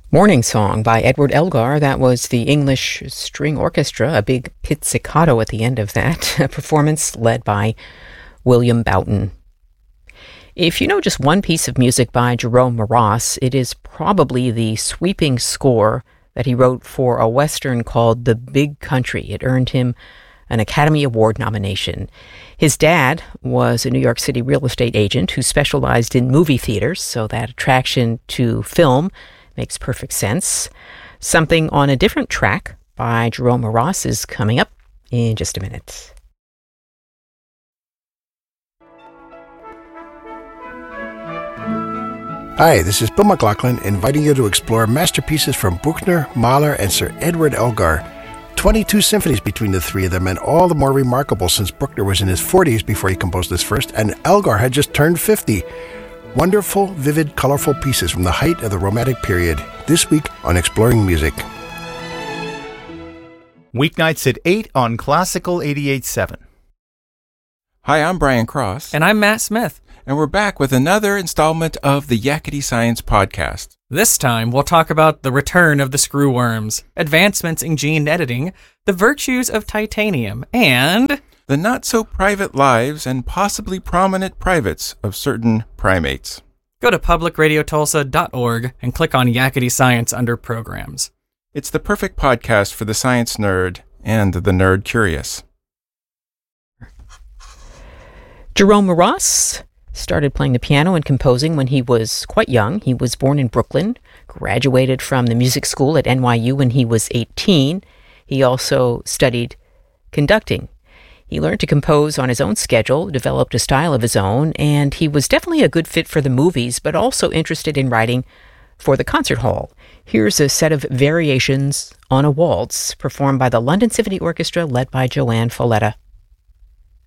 Morning Song by Edward Elgar. That was the English String Orchestra, a big pizzicato at the end of that, a performance led by William Boughton. If you know just one piece of music by Jerome Moross, it is probably the sweeping score that he wrote for a Western called The Big Country. It earned him an Academy Award nomination. His dad was a New York City real estate agent who specialized in movie theaters, so that attraction to film makes perfect sense. Something on a different track by Jerome Moross is coming up in just a minute. Hi, this is Bill McLaughlin inviting you to explore masterpieces from Bruckner, Mahler, and Sir Edward Elgar. 22 symphonies between the three of them, and all the more remarkable since Bruckner was in his 40s before he composed his first, and Elgar had just turned 50. Wonderful, vivid, colorful pieces from the height of the Romantic period, this week on Exploring Music. Weeknights at 8 on Classical 88.7. Hi, I'm Brian Cross. And I'm Matt Smith. And we're back with another installment of the Yakety Science Podcast. This time, we'll talk about the return of the screwworms, advancements in gene editing, the virtues of titanium, and the not-so-private lives and possibly prominent privates of certain primates. Go to publicradiotulsa.org and click on Yakety Science under Programs. It's the perfect podcast for the science nerd and the nerd curious. Jerome Moross started playing the piano and composing when he was quite young. He was born in Brooklyn, graduated from the music school at NYU when he was 18. He also studied conducting. He learned to compose on his own schedule, developed a style of his own, and he was definitely a good fit for the movies, but also interested in writing for the concert hall. Here's a set of variations on a waltz performed by the London Symphony Orchestra led by Joanne Folletta.